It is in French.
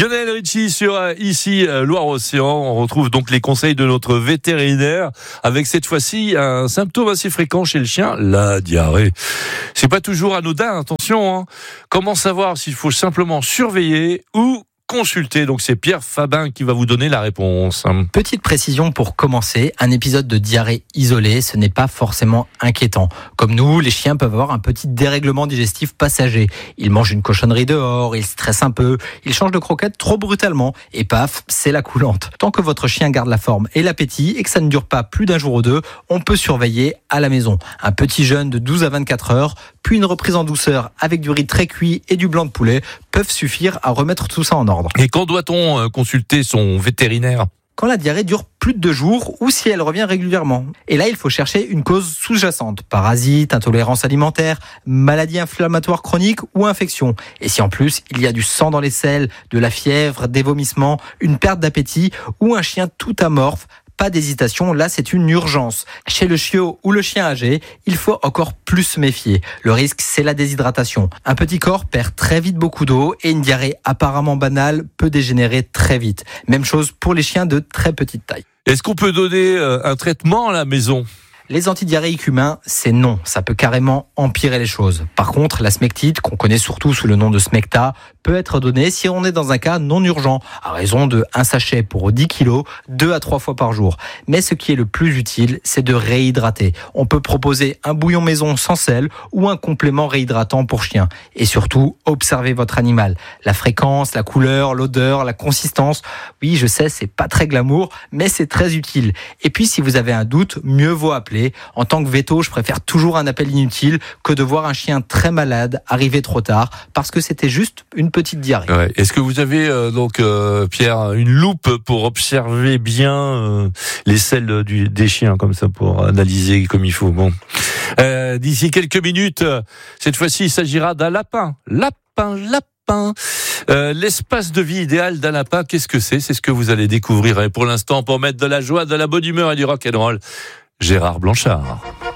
Lionel Richie sur ici Loire-Océan. On retrouve donc les conseils de notre vétérinaire avec cette fois-ci un symptôme assez fréquent chez le chien, la diarrhée. C'est pas toujours anodin, attention, hein. Comment savoir s'il faut simplement surveiller ou consulter? Donc c'est Pierre Fabin qui va vous donner la réponse. Petite précision pour commencer, un épisode de diarrhée isolé, ce n'est pas forcément inquiétant. Comme nous, les chiens peuvent avoir un petit dérèglement digestif passager. Ils mangent une cochonnerie dehors, ils stressent un peu, ils changent de croquette trop brutalement et paf, c'est la coulante. Tant que votre chien garde la forme et l'appétit et que ça ne dure pas plus d'un jour ou deux, on peut surveiller à la maison. Un petit jeûne de 12 à 24 heures, puis une reprise en douceur avec du riz très cuit et du blanc de poulet peuvent suffire à remettre tout ça en ordre. Et quand doit-on consulter son vétérinaire? Quand la diarrhée dure plus de 2 jours ou si elle revient régulièrement. Et là, il faut chercher une cause sous-jacente. Parasites, intolérance alimentaire, maladie inflammatoire chronique ou infection. Et si en plus, il y a du sang dans les selles, de la fièvre, des vomissements, une perte d'appétit ou un chien tout amorphe, pas d'hésitation, là c'est une urgence. Chez le chiot ou le chien âgé, il faut encore plus se méfier. Le risque, c'est la déshydratation. Un petit corps perd très vite beaucoup d'eau et une diarrhée apparemment banale peut dégénérer très vite. Même chose pour les chiens de très petite taille. Est-ce qu'on peut donner un traitement à la maison? Les antidiarrhéiques humains, c'est non. Ça peut carrément empirer les choses. Par contre, la smectite, qu'on connaît surtout sous le nom de Smecta, peut être donnée si on est dans un cas non urgent, à raison de 1 sachet pour 10 kilos, 2 à 3 fois par jour. Mais ce qui est le plus utile, c'est de réhydrater. On peut proposer un bouillon maison sans sel ou un complément réhydratant pour chien. Et surtout, observez votre animal. La fréquence, la couleur, l'odeur, la consistance. Oui, je sais, c'est pas très glamour, mais c'est très utile. Et puis, si vous avez un doute, mieux vaut appeler. En tant que véto, je préfère toujours un appel inutile que de voir un chien très malade arriver trop tard parce que c'était juste une petite diarrhée. Ouais. Est-ce que vous avez Pierre, une loupe pour observer bien les selles des chiens comme ça pour analyser comme il faut? Bon, d'ici quelques minutes, cette fois-ci, il s'agira d'un lapin. L'espace de vie idéal d'un lapin, qu'est-ce que c'est? C'est ce que vous allez découvrir. Et pour l'instant, pour mettre de la joie, de la bonne humeur et du rock'n'roll, Gérard Blanchard.